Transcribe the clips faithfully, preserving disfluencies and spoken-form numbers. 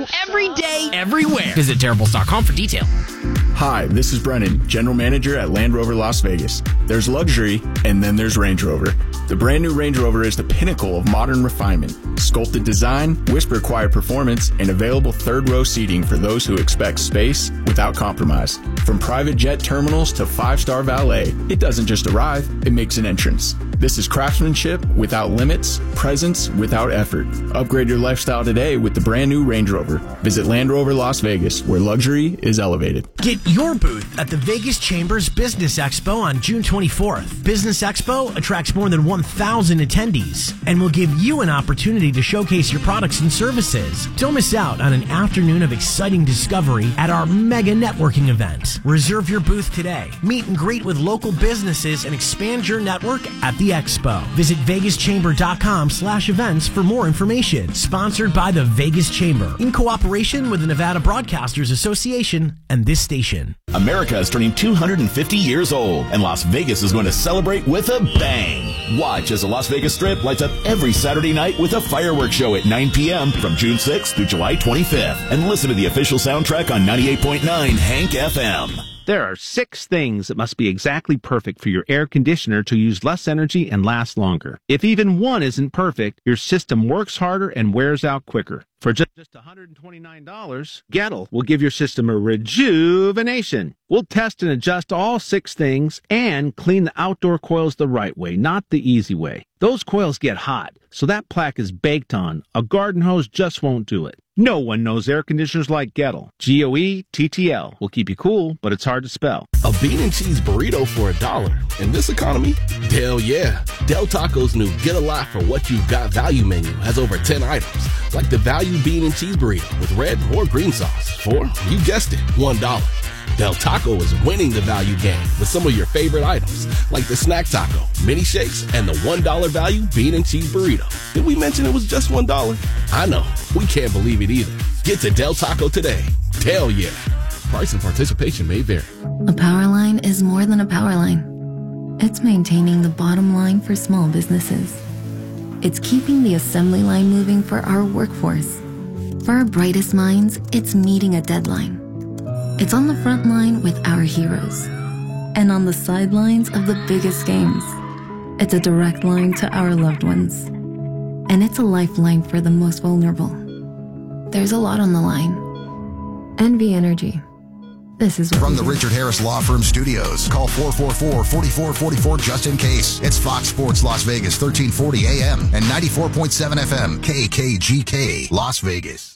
every day, everywhere. Visit Terribles dot com for detail. Hi, this is Brennan, General Manager at Land Rover Las Vegas. There's luxury, and then there's Range Rover. The brand new Range Rover is the pinnacle of modern refinement. Sculpted design, whisper-quiet performance, and available third-row seating for those who expect space without compromise. From private jet terminals to five-star valet, it doesn't just arrive, it makes an entrance. This is craftsmanship without limits, presence without effort. Upgrade your lifestyle today with the brand new Range Rover. Visit Land Rover Las Vegas, where luxury is elevated. Get your booth at the Vegas Chamber's Business Expo on June twenty-fourth. Business Expo attracts more than one thousand attendees and will give you an opportunity to showcase your products and services. Don't miss out on an afternoon of exciting discovery at our mega networking event. Reserve your booth today. Meet and greet with local businesses and expand your network at the expo. Visit vegas chamber dot com slash events for more information. Sponsored by the Vegas Chamber in cooperation with the Nevada Broadcasters Association and this station. America is turning two hundred fifty years old, and Las Vegas is going to celebrate with a bang. Watch as the Las Vegas Strip lights up every Saturday night with a fireworks show at nine p.m. from June sixth through July twenty-fifth. And listen to the official soundtrack on ninety-eight point nine Hank F M. There are six things that must be exactly perfect for your air conditioner to use less energy and last longer. If even one isn't perfect, your system works harder and wears out quicker. For just one hundred twenty-nine dollars, Gettle will give your system a rejuvenation. We'll test and adjust all six things and clean the outdoor coils the right way, not the easy way. Those coils get hot, so that plaque is baked on. A garden hose just won't do it. No one knows air conditioners like Gettle. G O E T T L will keep you cool, but it's hard to spell. A bean and cheese burrito for a dollar. In this economy? Hell yeah. Del Taco's new Get a Lot for What You've Got value menu has over ten items, like the value bean and cheese burrito with red or green sauce for, you guessed it, one dollar. Del Taco is winning the value game with some of your favorite items, like the snack taco, mini shakes, and the one dollar value bean and cheese burrito. Did we mention it was just one dollar? I know. We can't believe it either. Get to Del Taco today. Hell yeah. Price and participation may vary. A power line is more than a power line. It's maintaining the bottom line for small businesses. It's keeping the assembly line moving for our workforce. For our brightest minds, it's meeting a deadline. It's on the front line with our heroes and on the sidelines of the biggest games. It's a direct line to our loved ones, and it's a lifeline for the most vulnerable. There's a lot on the line. N V Energy. This is from the Richard Harris Law Firm Studios. Call four four four, four four four four just in case. It's Fox Sports Las Vegas, thirteen forty A M and ninety-four point seven F M, K K G K, Las Vegas.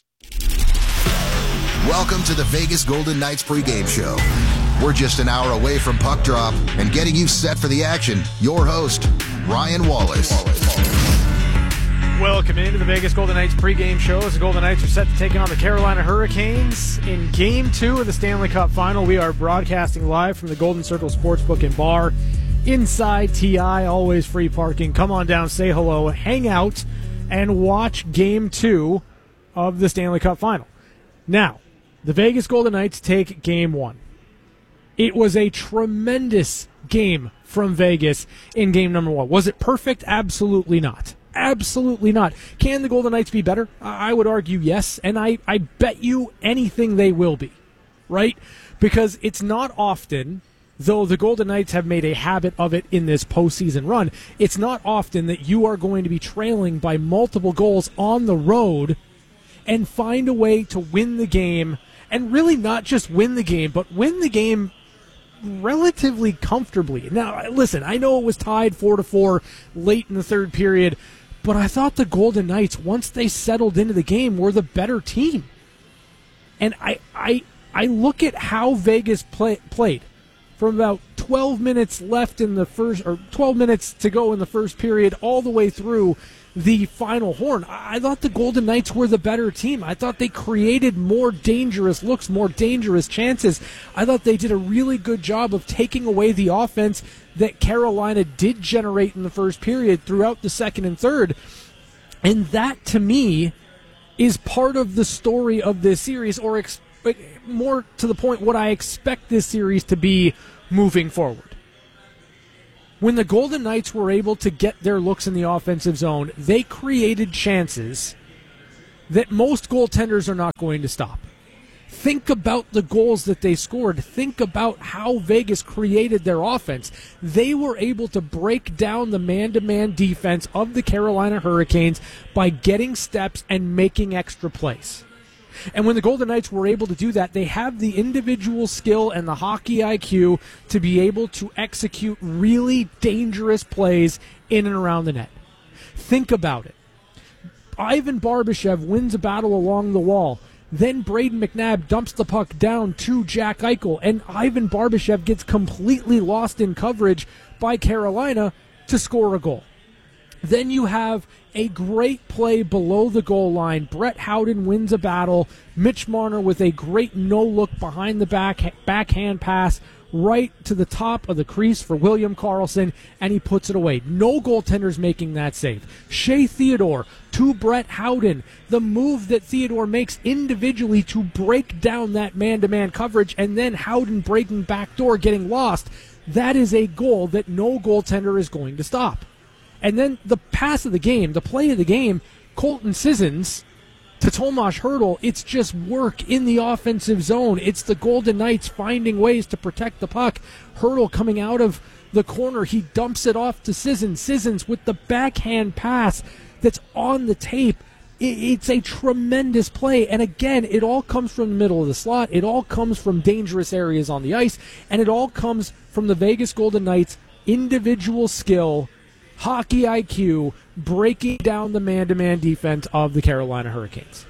Welcome to the Vegas Golden Knights pregame show. We're just an hour away from puck drop and getting you set for the action. Your host, Ryan Wallace. Welcome into the Vegas Golden Knights pregame show as the Golden Knights are set to take on the Carolina Hurricanes in Game two of the Stanley Cup Final. We are broadcasting live from the Golden Circle Sportsbook and Bar inside T I. Always free parking. Come on down, say hello, hang out, and watch Game two of the Stanley Cup Final. Now, the Vegas Golden Knights take Game one. It was a tremendous game from Vegas in Game number one. Was it perfect? Absolutely not. Absolutely not. Can the Golden Knights be better? I would argue yes, and I, I bet you anything they will be, right? Because it's not often, though the Golden Knights have made a habit of it in this postseason run, it's not often that you are going to be trailing by multiple goals on the road and find a way to win the game, and really not just win the game, but win the game relatively comfortably. Now, listen, I know it was tied four to four late in the third period, but I thought the Golden Knights, once they settled into the game, were the better team. And I I, I look at how Vegas play, played from about twelve minutes left in the first, or twelve minutes to go in the first period, all the way through the final horn. I thought the Golden Knights were the better team. I thought they created more dangerous looks, more dangerous chances. I thought they did a really good job of taking away the offense that Carolina did generate in the first period throughout the second and third. And that, to me, is part of the story of this series, or ex- more to the point, what I expect this series to be moving forward. When the Golden Knights were able to get their looks in the offensive zone, they created chances that most goaltenders are not going to stop. Think about the goals that they scored. Think about how Vegas created their offense. They were able to break down the man-to-man defense of the Carolina Hurricanes by getting steps and making extra plays. And when the Golden Knights were able to do that, they have the individual skill and the hockey I Q to be able to execute really dangerous plays in and around the net. Think about it. Ivan Barbashev wins a battle along the wall. Then Braden McNabb dumps the puck down to Jack Eichel, and Ivan Barbashev gets completely lost in coverage by Carolina to score a goal. Then you have a great play below the goal line. Brett Howden wins a battle. Mitch Marner with a great no-look behind the back backhand pass right to the top of the crease for William Karlsson, and he puts it away. No goaltender's making that save. Shea Theodore to Brett Howden. The move that Theodore makes individually to break down that man-to-man coverage, and then Howden breaking backdoor, getting lost. That is a goal that no goaltender is going to stop. And then the pass of the game, the play of the game, Colton Sissons to Tomas Hertl, it's just work in the offensive zone. It's the Golden Knights finding ways to protect the puck. Hertl coming out of the corner, he dumps it off to Sissons. Sissons with the backhand pass that's on the tape. It's a tremendous play. And again, it all comes from the middle of the slot. It all comes from dangerous areas on the ice. And it all comes from the Vegas Golden Knights' individual skill, hockey I Q, breaking down the man-to-man defense of the Carolina Hurricanes.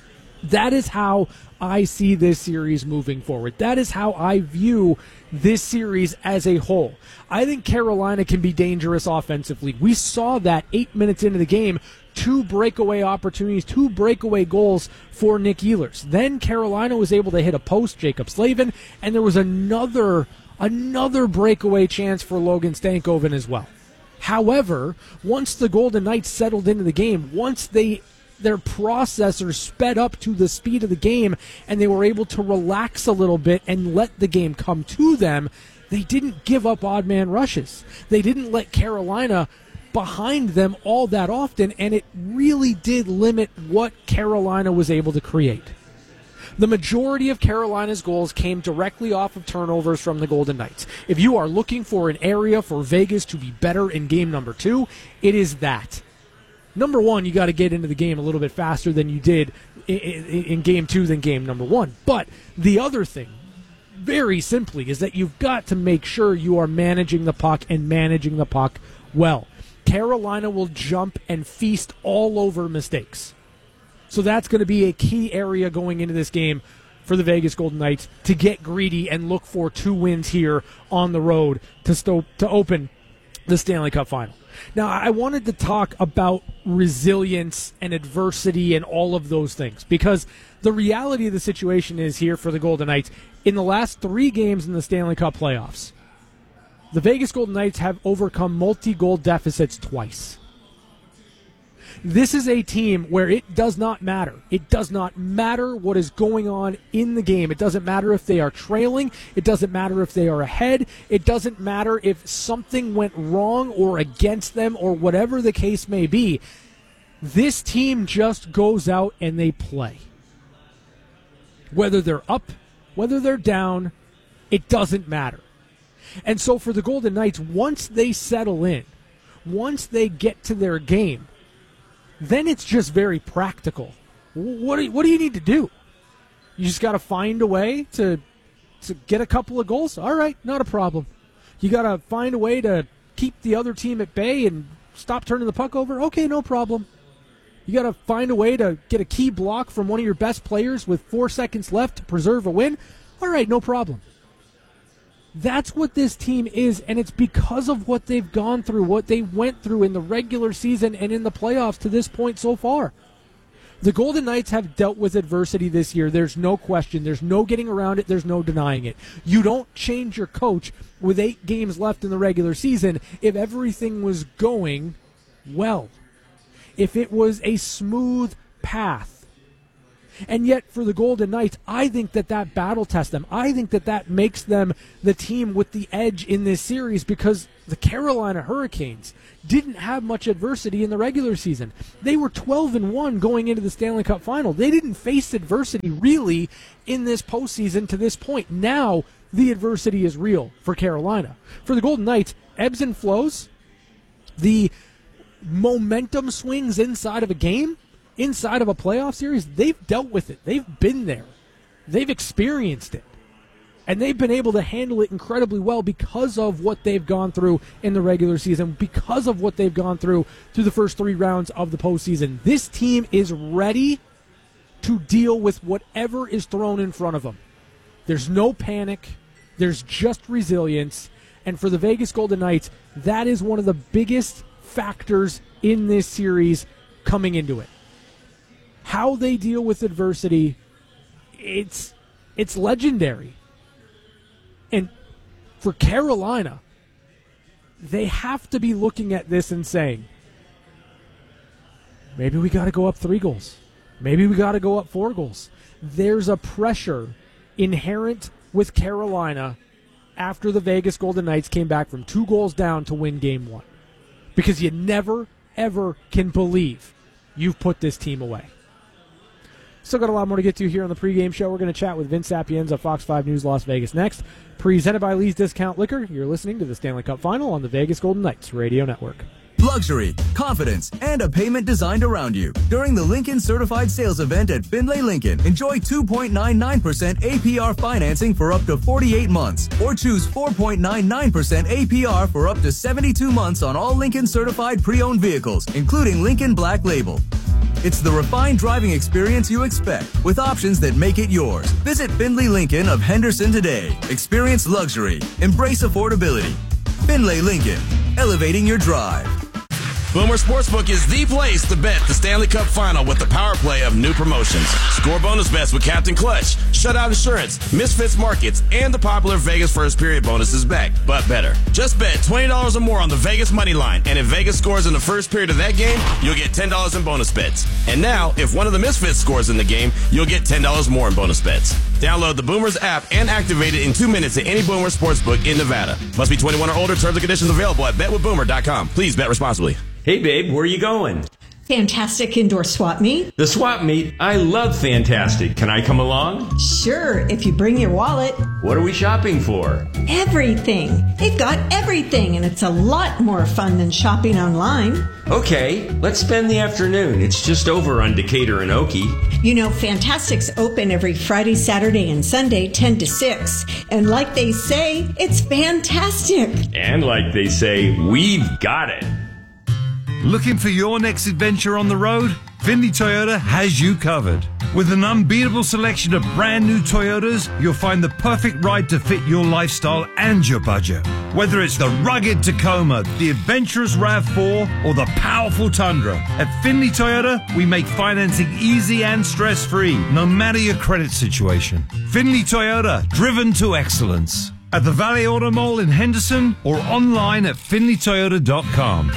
That is how I see this series moving forward. That is how I view this series as a whole. I think Carolina can be dangerous offensively. We saw that eight minutes into the game, two breakaway opportunities, two breakaway goals for Nick Ehlers. Then Carolina was able to hit a post, Jacob Slavin, and there was another, another breakaway chance for Logan Stankoven as well. However, once the Golden Knights settled into the game, once they their processors sped up to the speed of the game and they were able to relax a little bit and let the game come to them, they didn't give up odd man rushes. They didn't let Carolina behind them all that often, and it really did limit what Carolina was able to create. The majority of Carolina's goals came directly off of turnovers from the Golden Knights. If you are looking for an area for Vegas to be better in game number two, it is that. Number one, you got to get into the game a little bit faster than you did in, in, in game two than game number one. But the other thing, very simply, is that you've got to make sure you are managing the puck and managing the puck well. Carolina will jump and feast all over mistakes. So that's going to be a key area going into this game for the Vegas Golden Knights to get greedy and look for two wins here on the road to sto- to open the Stanley Cup Final. Now, I wanted to talk about resilience and adversity and all of those things, because the reality of the situation is here for the Golden Knights. In the last three games in the Stanley Cup playoffs, the Vegas Golden Knights have overcome multi-goal deficits twice. This is a team where it does not matter. It does not matter what is going on in the game. It doesn't matter if they are trailing. It doesn't matter if they are ahead. It doesn't matter if something went wrong or against them or whatever the case may be. This team just goes out and they play. Whether they're up, whether they're down, it doesn't matter. And so for the Golden Knights, once they settle in, once they get to their game, then it's just very practical. What do you, what do you need to do? You just got to find a way to to get a couple of goals? All right, not a problem. You got to find a way to keep the other team at bay and stop turning the puck over? Okay, no problem. You got to find a way to get a key block from one of your best players with four seconds left to preserve a win? All right, no problem. That's what this team is, and it's because of what they've gone through, what they went through in the regular season and in the playoffs to this point so far. The Golden Knights have dealt with adversity this year. There's no question. There's no getting around it. There's no denying it. You don't change your coach with eight games left in the regular season if everything was going well, if it was a smooth path. And yet for the Golden Knights, I think that that battle tests them. I think that that makes them the team with the edge in this series because the Carolina Hurricanes didn't have much adversity in the regular season. They were twelve and one going into the Stanley Cup final. They didn't face adversity really in this postseason to this point. Now the adversity is real for Carolina. For the Golden Knights, ebbs and flows, the momentum swings inside of a game, inside of a playoff series, they've dealt with it. They've been there. They've experienced it. And they've been able to handle it incredibly well because of what they've gone through in the regular season, because of what they've gone through through the first three rounds of the postseason. This team is ready to deal with whatever is thrown in front of them. There's no panic. There's just resilience. And for the Vegas Golden Knights, that is one of the biggest factors in this series coming into it. How they deal with adversity, it's it's legendary. And for Carolina, they have to be looking at this and saying, maybe we got to go up three goals. Maybe we got to go up four goals. There's a pressure inherent with Carolina after the Vegas Golden Knights came back from two goals down to win game one. Because you never, ever can believe you've put this team away. Still got a lot more to get to here on the pregame show. We're going to chat with Vince Sapienza, Fox five News Las Vegas next. Presented by Lee's Discount Liquor. You're listening to the Stanley Cup Final on the Vegas Golden Knights Radio Network. Luxury, confidence, and a payment designed around you. During the Lincoln Certified Sales Event at Findlay Lincoln, enjoy two point nine nine percent A P R financing for up to forty-eight months, or choose four point nine nine percent A P R for up to seventy-two months on all Lincoln Certified pre-owned vehicles, including Lincoln Black Label. It's the refined driving experience you expect, with options that make it yours. Visit Findlay Lincoln of Henderson today. Experience luxury. Embrace affordability. Findlay Lincoln, elevating your drive. Boomer Sportsbook is the place to bet the Stanley Cup Final with the power play of new promotions. Score bonus bets with Captain Clutch, Shutout Insurance, Misfits Markets, and the popular Vegas First Period bonus is back, but better. Just bet twenty dollars or more on the Vegas money line, and if Vegas scores in the first period of that game, you'll get ten dollars in bonus bets. And now, if one of the Misfits scores in the game, you'll get ten dollars more in bonus bets. Download the Boomers app and activate it in two minutes at any Boomer Sportsbook in Nevada. Must be twenty-one or older. Terms and conditions available at bet with boomer dot com. Please bet responsibly. Hey, babe, where are you going? Fantastic Indoor Swap Meet. The Swap Meet? I love Fantastic. Can I come along? Sure, if you bring your wallet. What are we shopping for? Everything. They've got everything, and it's a lot more fun than shopping online. Okay, let's spend the afternoon. It's just over on Decatur and Okie. You know, Fantastic's open every Friday, Saturday, and Sunday, ten to six. And like they say, it's fantastic. And like they say, we've got it. Looking for your next adventure on the road? Findlay Toyota has you covered. With an unbeatable selection of brand new Toyotas, you'll find the perfect ride to fit your lifestyle and your budget. Whether it's the rugged Tacoma, the adventurous RAV four, or the powerful Tundra, at Findlay Toyota, we make financing easy and stress-free, no matter your credit situation. Findlay Toyota, driven to excellence. At the Valley Auto Mall in Henderson, or online at findlay toyota dot com.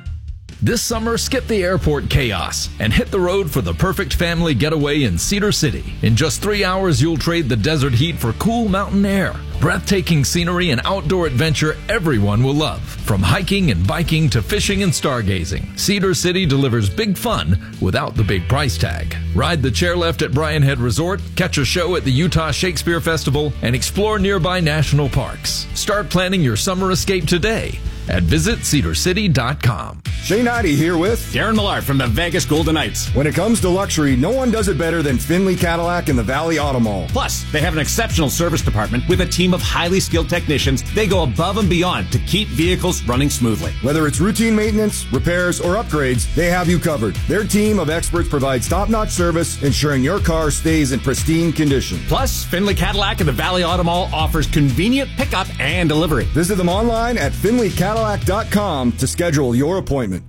This summer, skip the airport chaos and hit the road for the perfect family getaway in Cedar City. In just three hours, you'll trade the desert heat for cool mountain air. Breathtaking scenery and outdoor adventure everyone will love. From hiking and biking to fishing and stargazing, Cedar City delivers big fun without the big price tag. Ride the chairlift at Bryan Head Resort, catch a show at the Utah Shakespeare Festival, and explore nearby national parks. Start planning your summer escape today at visit cedar city dot com. Shane Heide here with Darren Millard from the Vegas Golden Knights. When it comes to luxury, no one does it better than Findlay Cadillac and the Valley Auto Mall. Plus, they have an exceptional service department with a team of highly skilled technicians. They go above and beyond to keep vehicles running smoothly. Whether it's routine maintenance, repairs, or upgrades, they have you covered. Their team of experts provides top-notch service, ensuring your car stays in pristine condition. Plus, Findlay Cadillac and the Valley Auto Mall offers convenient pickup and delivery. Visit them online at findlay cadillac dot com to schedule your appointment.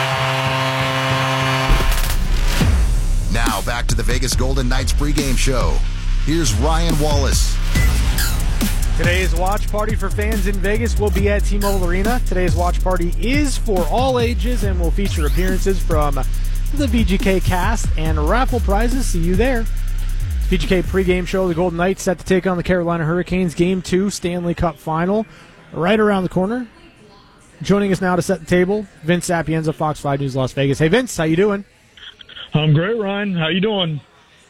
Now back to the Vegas Golden Knights pregame show. Here's Ryan Wallace. Today's watch party for fans in Vegas will be at T-Mobile Arena. Today's watch party is for all ages and will feature appearances from the V G K cast and raffle prizes. See you there. P G K pregame show. The Golden Knights set to take on the Carolina Hurricanes. Game two, Stanley Cup Final, right around the corner. Joining us now to set the table, Vince Sapienza, Fox five News Las Vegas. Hey, Vince, how you doing? I'm great, Ryan. How you doing?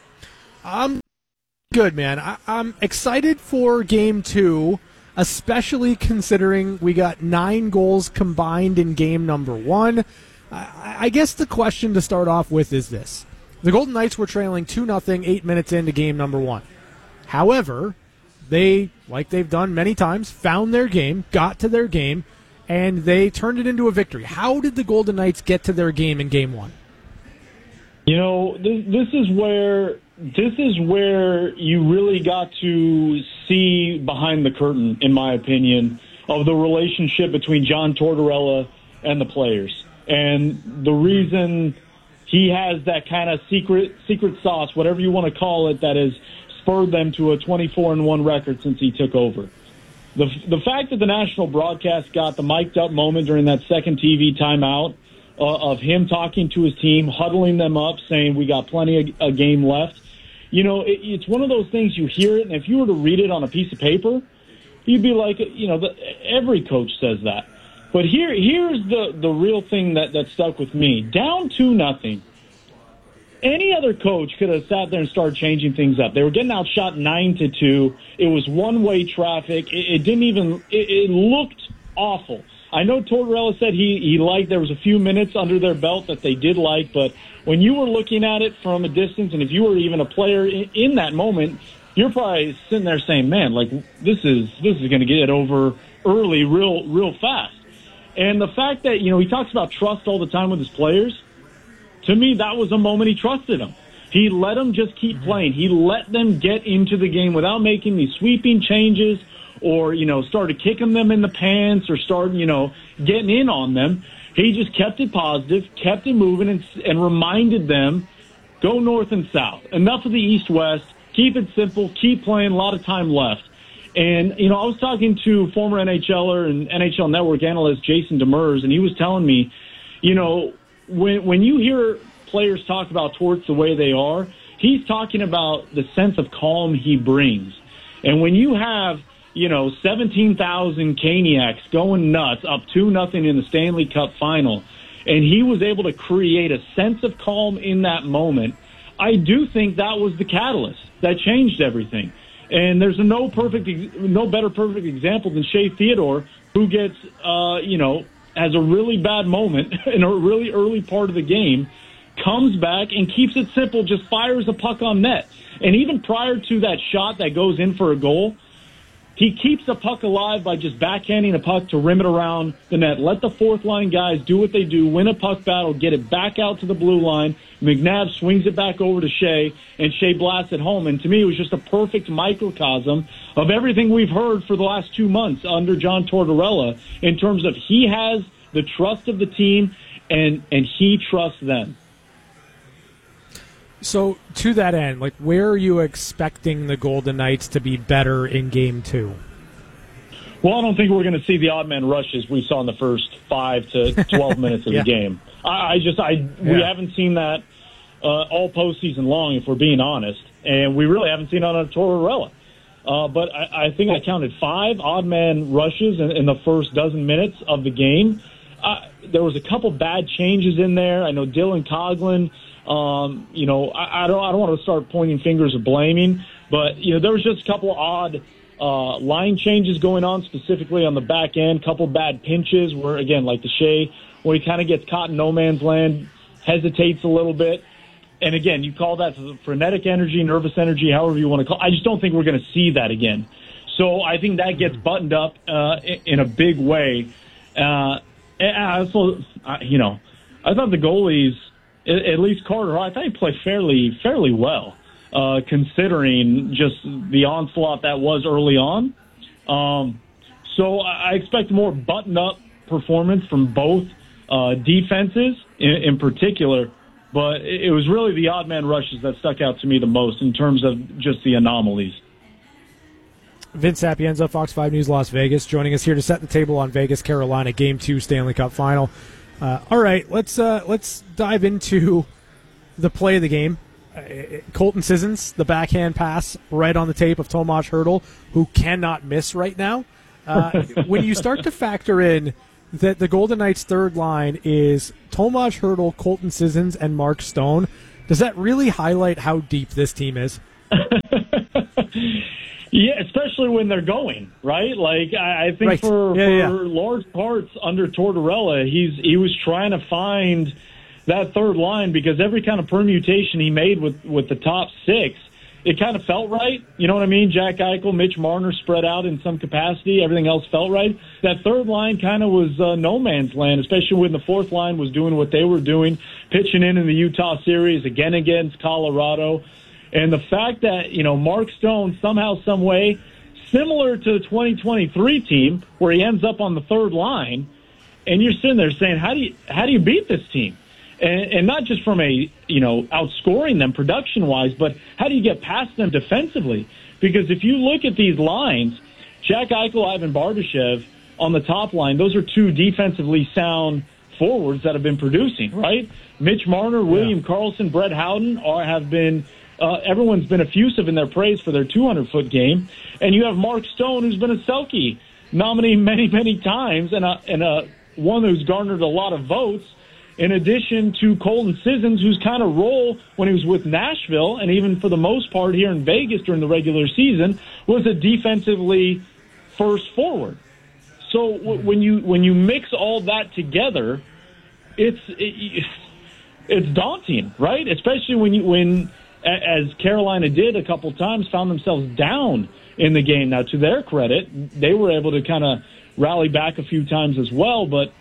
I'm good, man. I- I'm excited for Game two, especially considering we got nine goals combined in game number one. I, I guess the question to start off with is this. The Golden Knights were trailing two nothing eight minutes into game number one. However, they, like they've done many times, found their game, got to their game, and they turned it into a victory. How did the Golden Knights get to their game in game one? You know, this, this is where this is where you really got to see behind the curtain, in my opinion, of the relationship between John Tortorella and the players. And the reason he has that kind of secret secret sauce, whatever you want to call it, that has spurred them to a twenty-four and one record since he took over. The the fact that the national broadcast got the mic'd up moment during that second T V timeout uh, of him talking to his team, huddling them up, saying we got plenty of a game left. You know, it, it's one of those things, you hear it, and if you were to read it on a piece of paper, you'd be like, you know, the, every coach says that. But here, here's the, the real thing that, that stuck with me. Down two nothing. Any other coach could have sat there and started changing things up. They were getting outshot nine to two. It was one-way traffic. It, it didn't even. It, it looked awful. I know Tortorella said he he liked there was a few minutes under their belt that they did like, but when you were looking at it from a distance, and if you were even a player in, in that moment, you're probably sitting there saying, "Man, like this is this is going to get over early, real real fast." And the fact that, you know, he talks about trust all the time with his players, to me, that was a moment he trusted them. He let them just keep playing. He let them get into the game without making these sweeping changes or, you know, started kicking them in the pants or starting, you know, getting in on them. He just kept it positive, kept it moving, and, and reminded them, go north and south. Enough of the east-west. Keep it simple. Keep playing. A lot of time left. And, you know, I was talking to former NHLer and N H L Network analyst Jason Demers, and he was telling me, you know, when when you hear players talk about Torts the way they are, he's talking about the sense of calm he brings. And when you have, you know, seventeen thousand Caniacs going nuts, up two nothing in the Stanley Cup Final, and he was able to create a sense of calm in that moment, I do think that was the catalyst that changed everything. And there's a no perfect, no better perfect example than Shea Theodore, who gets, uh, you know, has a really bad moment in a really early part of the game, comes back and keeps it simple, just fires a puck on net. And even prior to that shot that goes in for a goal, he keeps the puck alive by just backhanding a puck to rim it around the net. Let the fourth line guys do what they do, win a puck battle, get it back out to the blue line. McNabb swings it back over to Shea, and Shea blasts it home. And to me, it was just a perfect microcosm of everything we've heard for the last two months under John Tortorella in terms of he has the trust of the team, and, and he trusts them. So, to that end, like, where are you expecting the Golden Knights to be better in Game two? Well, I don't think we're going to see the odd man rushes we saw in the first five to twelve minutes of yeah. the game. I, I just, I yeah. we haven't seen that uh, all postseason long, if we're being honest, and we really haven't seen it on Tortorella. Uh, but I, I think I counted five odd man rushes in, in the first dozen minutes of the game. Uh, there was a couple bad changes in there. I know Dylan Coghlan. Um, you know, I, I don't, I don't want to start pointing fingers or blaming, but you know, there was just a couple odd uh, line changes going on, specifically on the back end. Couple bad pinches where, again, like the Shea, where he kind of gets caught in no man's land, hesitates a little bit, and again, you call that frenetic energy, nervous energy, however you want to call it. I just don't think we're going to see that again. So I think that gets buttoned up uh, in, in a big way. Uh, and I also, uh, you know, I thought the goalies. At least Carter, I thought he played fairly fairly well, uh, considering just the onslaught that was early on. Um, so I expect a more buttoned-up performance from both uh, defenses in, in particular, but it was really the odd man rushes that stuck out to me the most in terms of just the anomalies. Vince Sapienza, Fox five News Las Vegas, joining us here to set the table on Vegas, Carolina, Game two Stanley Cup Final. Uh, all right, let's uh, let's dive into the play of the game. uh, Colton Sissons, the backhand pass right on the tape of Tomas Hertl, who cannot miss right now. Uh, when you start to factor in that the Golden Knights' third line is Tomas Hertl, Colton Sissons, and Mark Stone, does that really highlight how deep this team is? Yeah, especially when they're going, right? Like, I, I think right. for, yeah, for yeah. large parts under Tortorella, he's he was trying to find that third line because every kind of permutation he made with, with the top six, it kind of felt right. You know what I mean? Jack Eichel, Mitch Marner spread out in some capacity. Everything else felt right. That third line kind of was uh, no man's land, especially when the fourth line was doing what they were doing, pitching in in the Utah series, again against Colorado. And the fact that, you know, Mark Stone somehow, some way, similar to the twenty twenty-three team, where he ends up on the third line, and you're sitting there saying, how do you how do you beat this team? And, and not just from a, you know, outscoring them production-wise, but how do you get past them defensively? Because if you look at these lines, Jack Eichel, Ivan Barbashev on the top line, those are two defensively sound forwards that have been producing, right? Mitch Marner, William yeah. Karlsson, Brett Howden are, have been Uh, everyone's been effusive in their praise for their two hundred foot game. And you have Mark Stone, who's been a Selke nominee many, many times, and, a, and a, one who's garnered a lot of votes, in addition to Colton Sissons, whose kind of role when he was with Nashville, and even for the most part here in Vegas during the regular season, was a defensively first forward. So w- when you when you mix all that together, it's it, it's daunting, right? Especially when you when as Carolina did a couple times, found themselves down in the game. Now, to their credit, they were able to kind of rally back a few times as well, but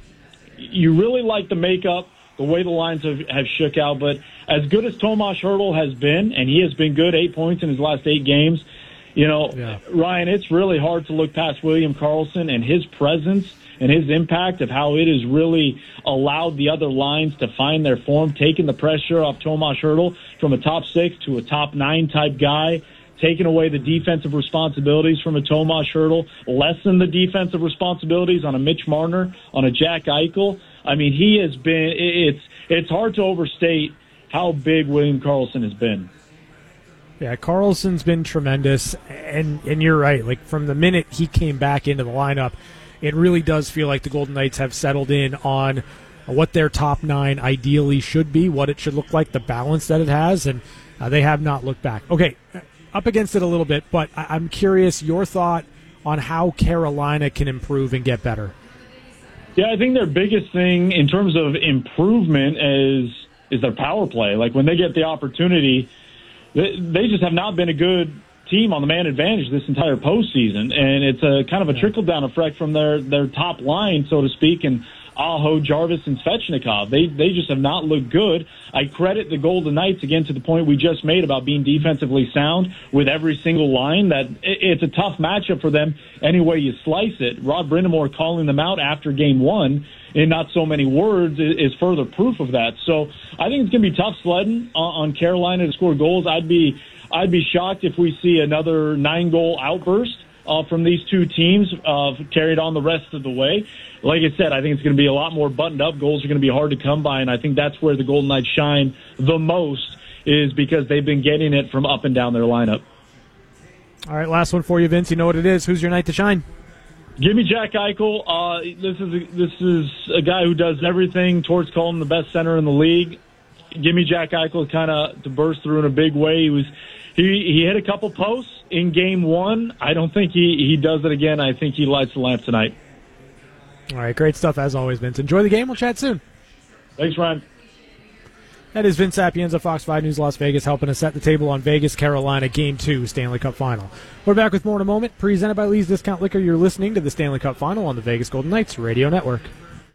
you really like the makeup, the way the lines have, have shook out. But as good as Tomas Hertl has been, and he has been good, eight points in his last eight games, you know, yeah. Ryan, it's really hard to look past William Karlsson and his presence and his impact of how it has really allowed the other lines to find their form, taking the pressure off Tomas Hertl from a top six to a top nine type guy, taking away the defensive responsibilities from a Tomas Hertl, lessen the defensive responsibilities on a Mitch Marner, on a Jack Eichel. I mean, he has been, it's, it's hard to overstate how big William Karlsson has been. Yeah, Karlsson's been tremendous, and, and you're right. Like, from the minute he came back into the lineup, it really does feel like the Golden Knights have settled in on what their top nine ideally should be, what it should look like, the balance that it has, and uh, they have not looked back. Okay, up against it a little bit, but I- I'm curious your thought on how Carolina can improve and get better. Yeah, I think their biggest thing in terms of improvement is is their power play. Like, when they get the opportunity, they, they just have not been a good team on the man advantage this entire postseason, and it's a kind of a trickle down effect from their their top line, so to speak, and Aho, Jarvis, and Svechnikov. They they just have not looked good. I credit the Golden Knights, again, to the point we just made about being defensively sound with every single line, that it's a tough matchup for them any way you slice it. Rod Brind'Amour calling them out after game one in not so many words is further proof of that. So I think it's going to be tough sledding on Carolina to score goals. I'd be I'd be shocked if we see another nine-goal outburst uh, from these two teams uh, carried on the rest of the way. Like I said, I think it's going to be a lot more buttoned up. Goals are going to be hard to come by, and I think that's where the Golden Knights shine the most, is because they've been getting it from up and down their lineup. All right, last one for you, Vince. You know what it is. Who's your night to shine? Give me Jack Eichel. Uh, this is a, this is a guy who does everything towards calling the best center in the league. Give me Jack Eichel kind of to burst through in a big way. He was he he hit a couple posts in game one. I don't think he, he does it again. I think he lights the lamp tonight. All right, great stuff as always, Vince. Enjoy the game. We'll chat soon. Thanks, Ryan. That is Vince Sapienza, Fox five News Las Vegas, helping us set the table on Vegas, Carolina, Game two, Stanley Cup Final. We're back with more in a moment. Presented by Lee's Discount Liquor, you're listening to the Stanley Cup Final on the Vegas Golden Knights Radio Network.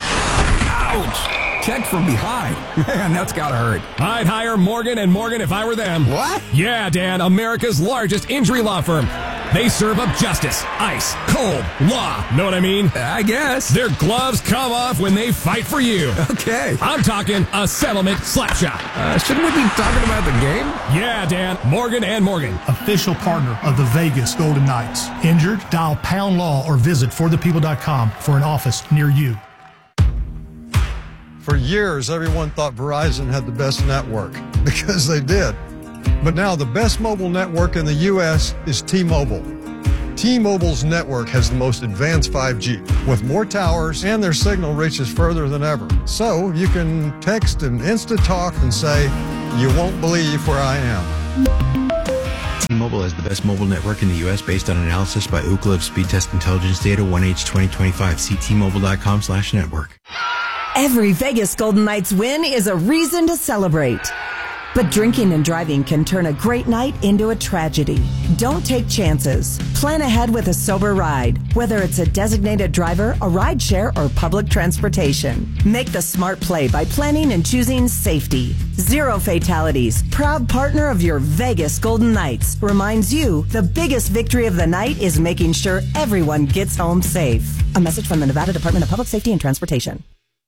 Ouch! Check from behind. Man, that's gotta hurt. I'd hire Morgan and Morgan if I were them. What? Yeah, Dan, America's largest injury law firm. They serve up justice, ice, cold, law. Know what I mean? I guess. Their gloves come off when they fight for you. Okay. I'm talking a settlement slap shot. Uh, shouldn't we be talking about the game? Yeah, Dan, Morgan and Morgan. Official partner of the Vegas Golden Knights. Injured? Dial Pound Law or visit for the people dot com for an office near you. For years, everyone thought Verizon had the best network. because they did. But now the best mobile network in the U S is T-Mobile. T-Mobile's network has the most advanced five G with more towers, and their signal reaches further than ever. So you can text and Insta-talk and say, "You won't believe where I am." T-Mobile has the best mobile network in the U S based on analysis by Ookla of Speed Test Intelligence Data one H twenty twenty-five. See T-Mobile.com slash network. Every Vegas Golden Knights win is a reason to celebrate. But drinking and driving can turn a great night into a tragedy. Don't take chances. Plan ahead with a sober ride, whether it's a designated driver, a rideshare, or public transportation. Make the smart play by planning and choosing safety. Zero Fatalities, proud partner of your Vegas Golden Knights, reminds you the biggest victory of the night is making sure everyone gets home safe. A message from the Nevada Department of Public Safety and Transportation.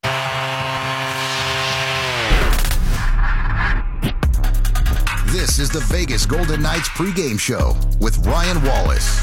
This is the Vegas Golden Knights pregame show with Ryan Wallace.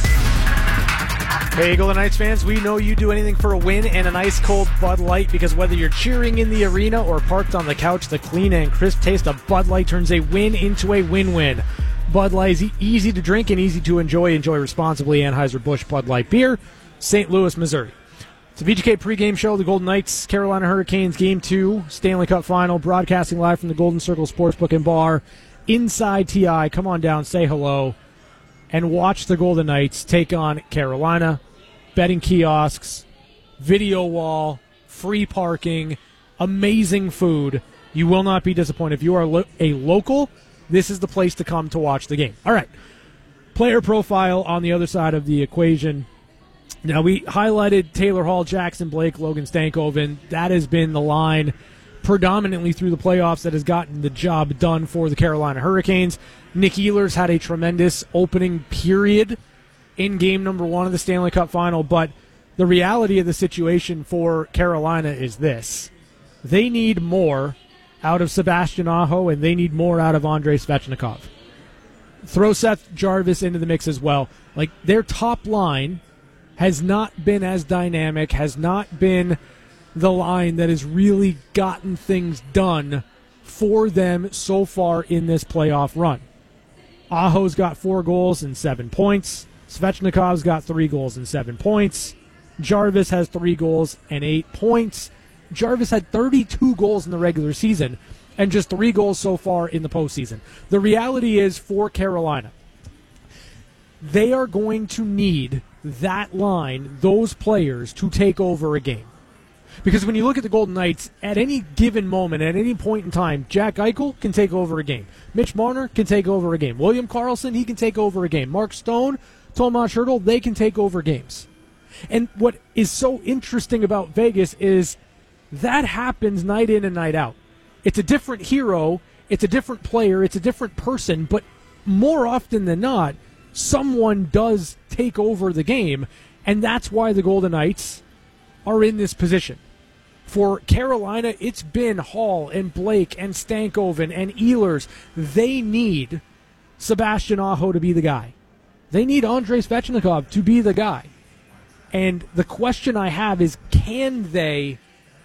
Hey, Golden Knights fans, we know you do anything for a win and an ice cold Bud Light, because whether you're cheering in the arena or parked on the couch, the clean and crisp taste of Bud Light turns a win into a win-win. Bud Light is easy to drink and easy to enjoy. Enjoy responsibly. Anheuser-Busch Bud Light Beer, Saint Louis, Missouri. It's a V G K pregame show. The Golden Knights, Carolina Hurricanes, Game two, Stanley Cup Final, broadcasting live from the Golden Circle Sportsbook and Bar inside T I. Come on down, say hello, and watch the Golden Knights take on Carolina. Betting kiosks, video wall, free parking, amazing food. You will not be disappointed. If you are lo- a local, this is the place to come to watch the game. All right, player profile on the other side of the equation. Now, we highlighted Taylor Hall, Jackson Blake, Logan Stankoven. That has been the line predominantly through the playoffs that has gotten the job done for the Carolina Hurricanes. Nick Ehlers had a tremendous opening period in game number one of the Stanley Cup Final, but the reality of the situation for Carolina is this. They need more out of Sebastian Aho, and they need more out of Andrei Svechnikov. Throw Seth Jarvis into the mix as well. Like, their top line has not been as dynamic, has not been the line that has really gotten things done for them so far in this playoff run. Aho's got four goals and seven points. Svechnikov's got three goals and seven points. Jarvis has three goals and eight points. Jarvis had thirty-two goals in the regular season and just three goals so far in the postseason. The reality is, for Carolina, they are going to need that line, those players, to take over a game. Because when you look at the Golden Knights, at any given moment, at any point in time, Jack Eichel can take over a game. Mitch Marner can take over a game. William Karlsson, he can take over a game. Mark Stone, Tomas Hertl, they can take over games. And what is so interesting about Vegas is that happens night in and night out. It's a different hero, it's a different player, it's a different person, but more often than not, someone does take over the game, and that's why the Golden Knights are in this position. For Carolina, it's been Hall and Blake and Stankoven and Ehlers. They need Sebastian Aho to be the guy. They need Andrei Svechnikov to be the guy. And the question I have is, can they,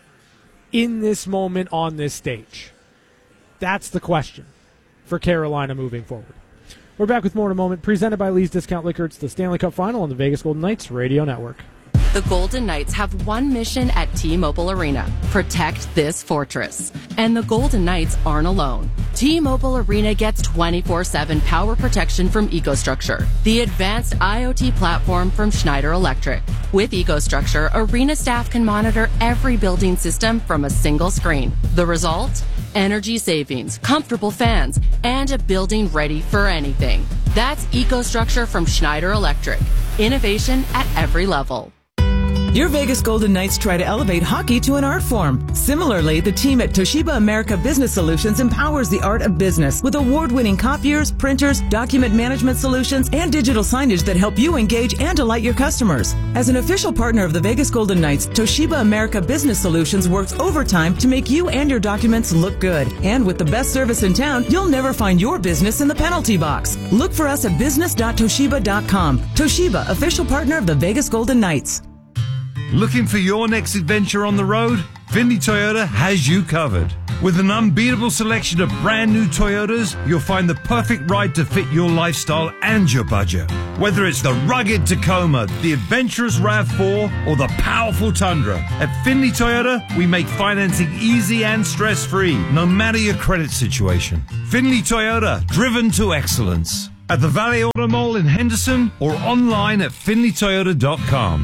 in this moment on this stage? That's the question for Carolina moving forward. We're back with more in a moment. Presented by Lee's Discount Liquor. It's the Stanley Cup Final on the Vegas Golden Knights Radio Network. The Golden Knights have one mission at T-Mobile Arena: protect this fortress. And the Golden Knights aren't alone. T-Mobile Arena gets twenty-four seven power protection from EcoStruxure, the advanced IoT platform from Schneider Electric. With EcoStruxure, Arena staff can monitor every building system from a single screen. The result? Energy savings, comfortable fans, and a building ready for anything. That's EcoStruxure from Schneider Electric. Innovation at every level. Your Vegas Golden Knights try to elevate hockey to an art form. Similarly, the team at Toshiba America Business Solutions empowers the art of business with award-winning copiers, printers, document management solutions, and digital signage that help you engage and delight your customers. As an official partner of the Vegas Golden Knights, Toshiba America Business Solutions works overtime to make you and your documents look good. And with the best service in town, you'll never find your business in the penalty box. Look for us at business dot toshiba dot com. Toshiba, official partner of the Vegas Golden Knights. Looking for your next adventure on the road? Findlay Toyota has you covered. With an unbeatable selection of brand new Toyotas, you'll find the perfect ride to fit your lifestyle and your budget. Whether it's the rugged Tacoma, the adventurous RAV four, or the powerful Tundra, at Findlay Toyota, we make financing easy and stress-free, no matter your credit situation. Findlay Toyota, driven to excellence. At the Valley Auto Mall in Henderson or online at findlay toyota dot com.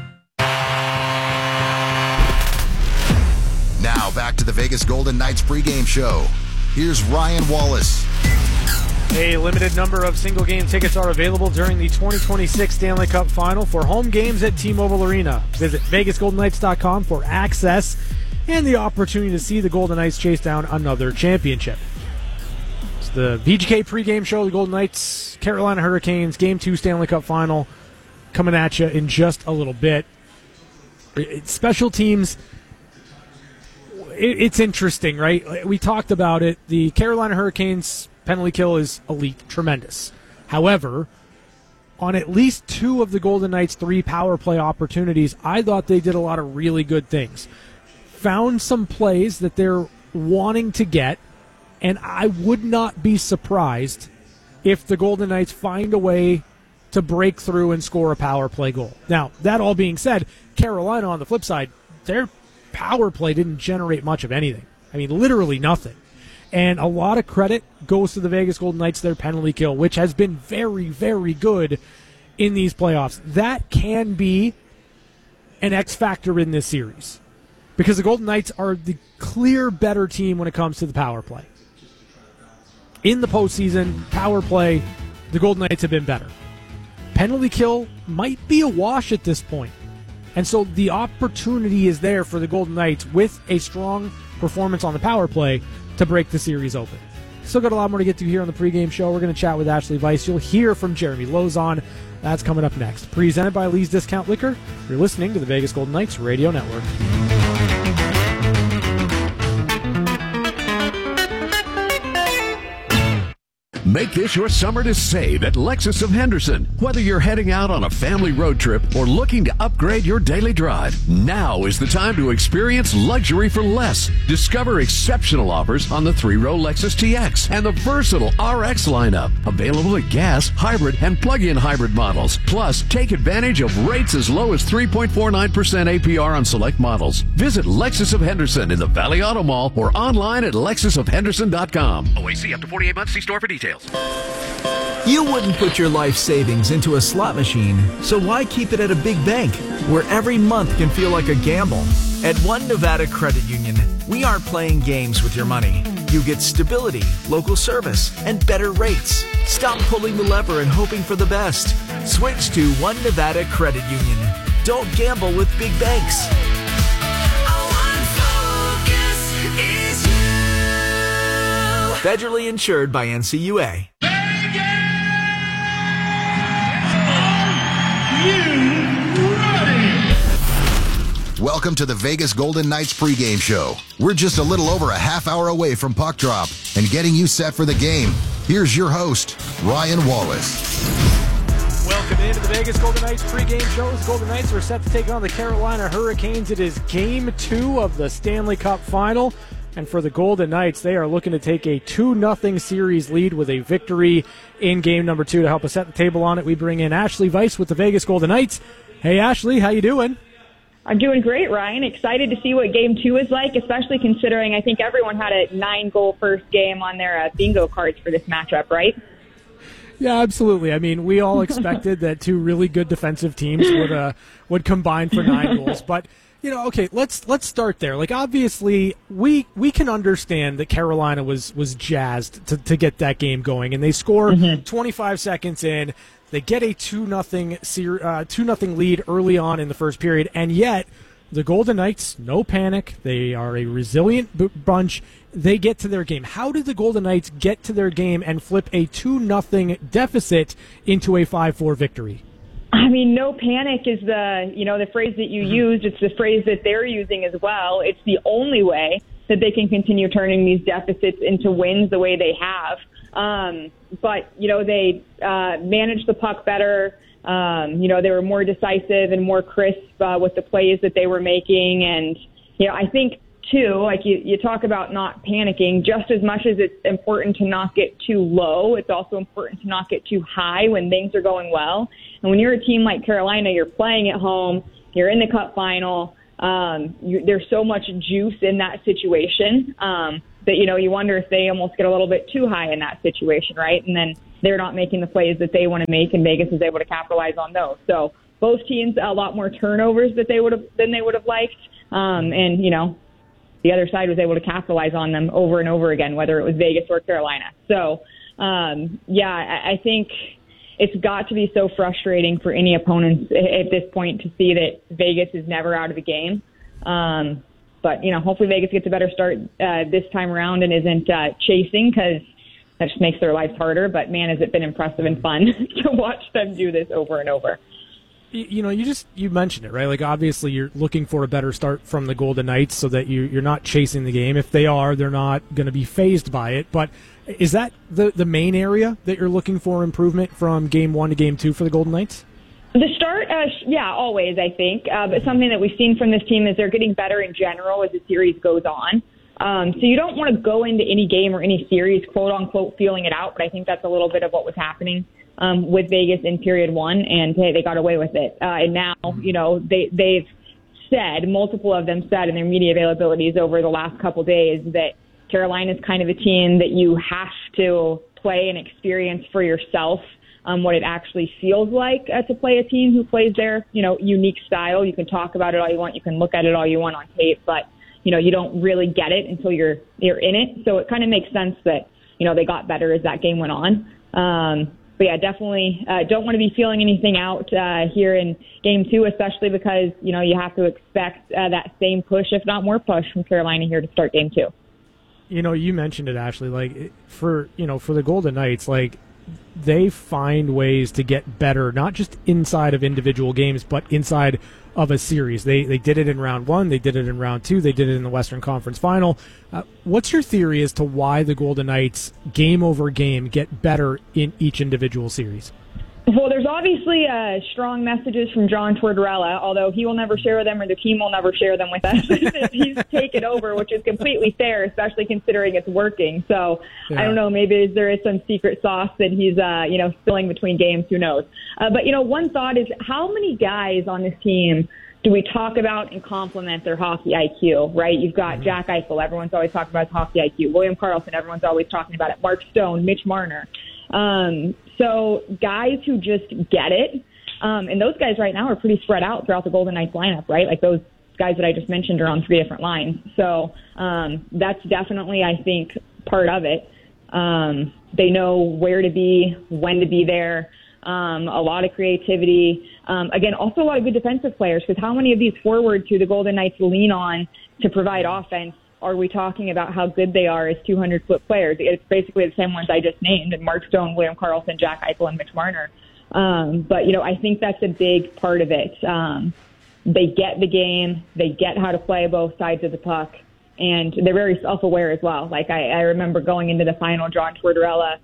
Now back to the Vegas Golden Knights pregame show. Here's Ryan Wallace. A limited number of single-game tickets are available during the twenty twenty-six Stanley Cup Final for home games at T-Mobile Arena. Visit vegas golden knights dot com for access and the opportunity to see the Golden Knights chase down another championship. It's the V G K pregame show, the Golden Knights, Carolina Hurricanes, Game two Stanley Cup Final, coming at you in just a little bit. Special teams... It's interesting, right? We talked about it. The Carolina Hurricanes penalty kill is elite, tremendous. However, on at least two of the Golden Knights' three power play opportunities, I thought they did a lot of really good things. Found some plays that they're wanting to get, and I would not be surprised if the Golden Knights find a way to break through and score a power play goal. Now, that all being said, Carolina on the flip side, they're power play didn't generate much of anything. I mean, literally nothing. And a lot of credit goes to the Vegas Golden Knights, their penalty kill, which has been very, very good in these playoffs. That can be an X factor in this series because the Golden Knights are the clear better team when it comes to the power play. In the postseason, power play, the Golden Knights have been better. Penalty kill might be a wash at this point. And so the opportunity is there for the Golden Knights with a strong performance on the power play to break the series open. Still got a lot more to get to here on the pregame show. We're going to chat with Ashley Weiss. You'll hear from Jeremy Lozon. That's coming up next. Presented by Lee's Discount Liquor. You're listening to the Vegas Golden Knights Radio Network. Make this your summer to save at Lexus of Henderson. Whether you're heading out on a family road trip or looking to upgrade your daily drive, now is the time to experience luxury for less. Discover exceptional offers on the three-row Lexus T X and the versatile R X lineup, available at gas, hybrid, and plug-in hybrid models. Plus, take advantage of rates as low as three point four nine percent A P R on select models. Visit Lexus of Henderson in the Valley Auto Mall or online at lexus of henderson dot com. O A C up to forty-eight months. See store for details. You wouldn't put your life savings into a slot machine, so why keep it at a big bank where every month can feel like a gamble? At One Nevada Credit Union, we aren't playing games with your money. You get stability, local service, and better rates. Stop pulling the lever and hoping for the best. Switch to One Nevada Credit Union. Don't gamble with big banks. Federally insured by N C U A. Welcome to the Vegas Golden Knights pregame show. We're just a little over a half hour away from puck drop and getting you set for the game. Here's your host, Ryan Wallace. Welcome into the Vegas Golden Knights pregame show. The Golden Knights are set to take on the Carolina Hurricanes. It is game two of the Stanley Cup Final. And for the Golden Knights, they are looking to take a two nothing series lead with a victory in game number two. To help us set the table on it, we bring in Ashley Weiss with the Vegas Golden Knights. Hey, Ashley, how you doing? I'm doing great, Ryan. Excited to see what game two is like, especially considering I think everyone had a nine-goal first game on their uh, bingo cards for this matchup, right? Yeah, absolutely. I mean, we all expected that two really good defensive teams would uh, would combine for nine goals, but you know, okay, let's let's start there. Like, obviously, we we can understand that Carolina was was jazzed to, to get that game going, and they score mm-hmm. twenty-five seconds in. They get a two nothing uh, two nothing lead early on in the first period, and yet the Golden Knights, no panic. They are a resilient b- bunch. They get to their game. How did the Golden Knights get to their game and flip a two nothing deficit into a five four victory? I mean, no panic is the, you know, the phrase that you mm-hmm. used. It's the phrase that they're using as well. It's the only way that they can continue turning these deficits into wins the way they have. Um, but, you know, they uh, managed the puck better. Um, you know, they were more decisive and more crisp uh, with the plays that they were making. And, you know, I think too, like you, you talk about not panicking, just as much as it's important to not get too low, it's also important to not get too high when things are going well. And when you're a team like Carolina, you're playing at home, you're in the Cup final, um, you, there's so much juice in that situation um, that, you know, you wonder if they almost get a little bit too high in that situation, right? And then they're not making the plays that they want to make, and Vegas is able to capitalize on those. So both teams, a lot more turnovers that they would have than they would have liked. Um, and, you know, the other side was able to capitalize on them over and over again, whether it was Vegas or Carolina. So, um, yeah, I, I think it's got to be so frustrating for any opponents at this point to see that Vegas is never out of the game. Um, but, you know, hopefully Vegas gets a better start uh, this time around and isn't uh, chasing, because that just makes their lives harder. But, man, has it been impressive and fun to watch them do this over and over. You know, you just you mentioned it, right? Like, obviously, you're looking for a better start from the Golden Knights so that you, you're not chasing the game. If they are, they're not going to be fazed by it. But is that the, the main area that you're looking for improvement from game one to game two for the Golden Knights? The start, uh, yeah, always, I think. Uh, but something that we've seen from this team is they're getting better in general as the series goes on. Um, so you don't want to go into any game or any series, quote unquote, feeling it out. But I think that's a little bit of what was happening Um, with Vegas in period one, and hey, they got away with it. Uh, and now, you know, they, they've said, multiple of them said in their media availabilities over the last couple days that Carolina's kind of a team that you have to play and experience for yourself um, what it actually feels like uh, to play a team who plays their, you know, unique style. You can talk about it all you want. You can look at it all you want on tape, but, you know, you don't really get it until you're, you're in it. So it kind of makes sense that, you know, they got better as that game went on. Um, But, yeah, definitely uh, don't want to be feeling anything out uh, here in game two, especially because, you know, you have to expect uh, that same push, if not more push, from Carolina here to start game two. You know, you mentioned it, Ashley. Like, for, you know, for the Golden Knights, like, they find ways to get better, not just inside of individual games, but inside of a series. They they did it in round one. They did it in round two. They did it in the Western Conference Final. Uh, what's your theory as to why the Golden Knights, game over game, get better in each individual series? Well, there's obviously uh, strong messages from John Tortorella, although he will never share them or the team will never share them with us. He's taken over, which is completely fair, especially considering it's working. So yeah. I don't know, maybe there is some secret sauce that he's, uh, you know, spilling between games. Who knows? Uh, but, you know, one thought is how many guys on this team do we talk about and compliment their hockey I Q, right? You've got mm-hmm. Jack Eichel. Everyone's always talking about his hockey I Q. William Karlsson. Everyone's always talking about it. Mark Stone, Mitch Marner. Um, so guys who just get it, um, and those guys right now are pretty spread out throughout the Golden Knights lineup, right? Like those guys that I just mentioned are on three different lines. So um, that's definitely, I think, part of it. Um, they know where to be, when to be there, um, a lot of creativity. Um, again, also a lot of good defensive players, because how many of these forwards who the Golden Knights lean on to provide offense are we talking about how good they are as two hundred foot players? It's basically the same ones I just named, and Mark Stone, William Karlsson, Jack Eichel, and Mitch Marner. Um, but, you know, I think that's a big part of it. Um, they get the game. They get how to play both sides of the puck, and they're very self-aware as well. Like, I, I remember going into the final, John Tortorella